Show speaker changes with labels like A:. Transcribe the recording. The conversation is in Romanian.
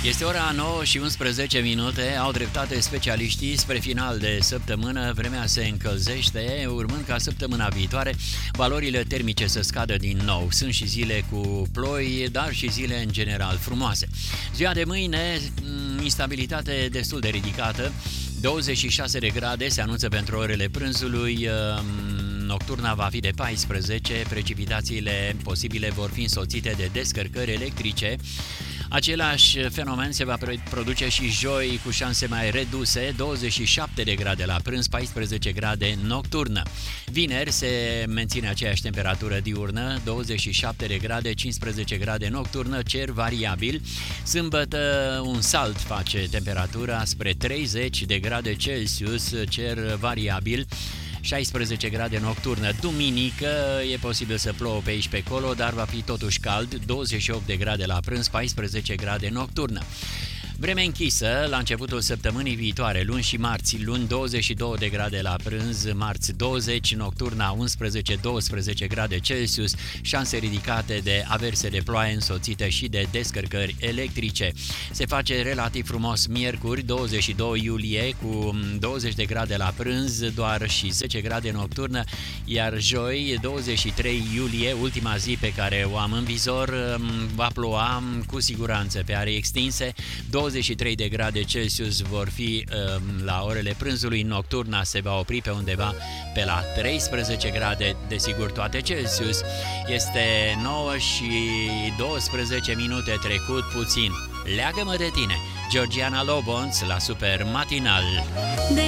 A: Este ora 9 și 11 minute, au dreptate specialiștii, spre final de săptămână vremea se încălzește, urmând ca săptămâna viitoare valorile termice să scadă din nou. Sunt și zile cu ploi, dar și zile în general frumoase. Ziua de mâine, instabilitate destul de ridicată, 26 de grade se anunță pentru orele prânzului, nocturna va fi de 14, precipitațiile posibile vor fi însoțite de descărcări electrice. Același fenomen se va produce și joi cu șanse mai reduse, 27 de grade la prânz, 14 grade nocturnă. Vineri se menține aceeași temperatură diurnă, 27 de grade, 15 grade nocturnă, cer variabil. Sâmbătă un salt face temperatura spre 30 de grade Celsius, cer variabil. 16 grade nocturnă. Duminică e posibil să plouă pe aici pe acolo, dar va fi totuși cald, 28 de grade la prânz, 14 grade nocturnă. Vreme închisă la începutul săptămânii viitoare, luni și marți, luni 22 de grade la prânz, marți 20, nocturna 11-12 grade Celsius, șanse ridicate de averse de ploaie însoțite și de descărcări electrice. Se face relativ frumos miercuri, 22 iulie, cu 20 de grade la prânz, doar și 10 grade nocturnă, iar joi, 23 iulie, ultima zi pe care o am în vizor, va ploua cu siguranță pe arii extinse, 23 de grade Celsius vor fi la orele prânzului, nocturna se va opri pe undeva pe la 13 grade, desigur toate Celsius. Este 9 și 12 minute trecut puțin. Leagă-mă de tine, Georgiana Lobonț la Super Matinal.